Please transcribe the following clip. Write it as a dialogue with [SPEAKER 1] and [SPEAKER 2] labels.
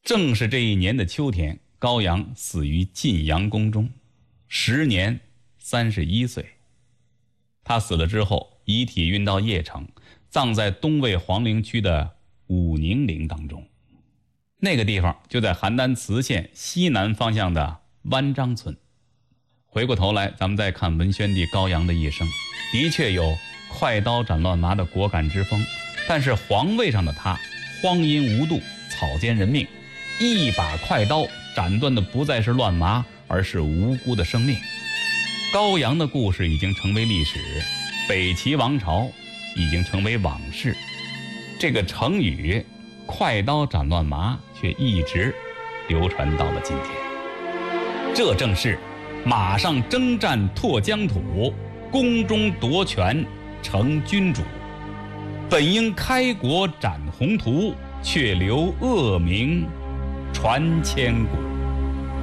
[SPEAKER 1] 正是这一年的秋天，高阳死于晋阳宫中，时年31岁。他死了之后，遗体运到邺城，葬在东魏皇陵区的武宁陵当中。那个地方就在邯郸磁县西南方向的湾章村。回过头来，咱们再看文宣帝高阳的一生，的确有快刀斩乱麻的果敢之风，但是皇位上的他荒淫无度，草菅人命，一把快刀斩断的不再是乱麻，而是无辜的生命。高阳的故事已经成为历史，北齐王朝已经成为往事。这个成语快刀斩乱麻却一直流传到了今天。这正是马上征战拓疆土，宫中夺权成君主。本应开国展宏图，却留恶名传千古。